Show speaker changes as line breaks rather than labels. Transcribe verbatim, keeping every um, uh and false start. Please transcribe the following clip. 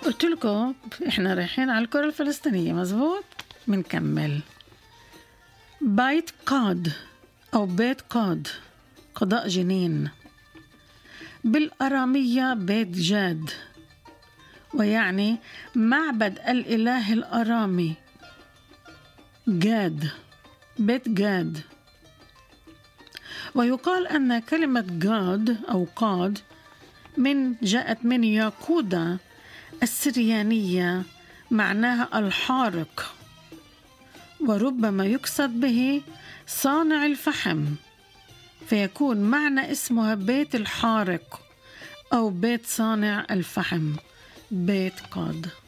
قلت لكم احنا رايحين على الكرة الفلسطينية، مزبوط؟ منكمل. بيت قاد أو بيت قاد، قضاء جنين، بالأرامية بيت جاد، ويعني معبد الإله الأرامي جاد، بيت جاد. ويقال أن كلمة جاد أو قاد من جاءت من ياقودة السريانية، معناها الحارق، وربما يقصد به صانع الفحم، فيكون معنى اسمها بيت الحارق أو بيت صانع الفحم، بيت قاد.